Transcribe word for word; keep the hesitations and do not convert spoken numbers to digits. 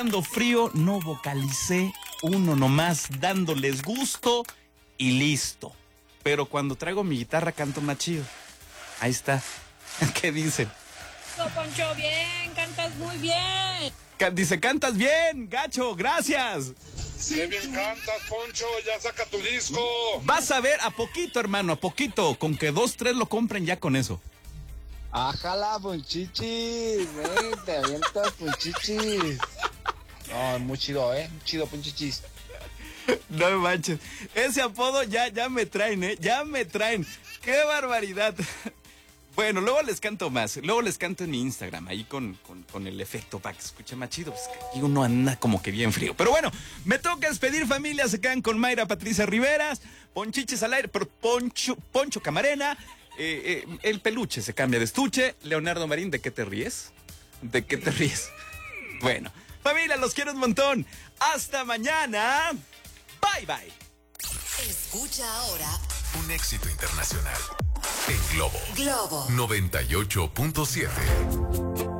Cuando frío no vocalicé uno nomás, dándoles gusto y listo. Pero cuando traigo mi guitarra canto más chido. Ahí está. ¿Qué dicen? No, Poncho, bien, cantas muy bien. Ca- Dice, cantas bien, gacho, gracias. Qué bien cantas, Poncho, ya saca tu disco. Vas a ver, a poquito, hermano, a poquito. Con que dos, tres lo compren ya con eso. Ájala, Ponchichis, ven, te avientas, Ponchichis. No, muy chido, ¿eh? Muy chido, Ponchichis. No me manches. Ese apodo ya, ya me traen, ¿eh? Ya me traen. ¡Qué barbaridad! Bueno, luego les canto más. Luego les canto en mi Instagram, ahí con, con, con el efecto para que se escuche más chido. Pues que aquí uno anda como que bien frío. Pero bueno, me toca despedir, familia. Se quedan con Mayra Patricia Riveras, Ponchiches al aire, pero Poncho, Poncho Camarena. Eh, eh, el peluche se cambia de estuche. Leonardo Marín, ¿de qué te ríes? ¿De qué te ríes? Bueno, familia, los quiero un montón. Hasta mañana. Bye, bye. Escucha ahora Un éxito internacional en Globo Globo noventa y ocho punto siete.